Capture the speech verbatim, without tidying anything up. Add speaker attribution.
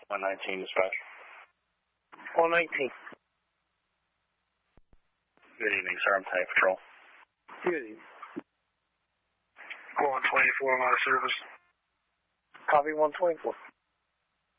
Speaker 1: one nineteen dispatch.
Speaker 2: one nineteen.
Speaker 1: Good evening, sir. I'm Tank Patrol.
Speaker 2: Good evening.
Speaker 3: one twenty-four, I'm out of service.
Speaker 2: Copy one twenty-four.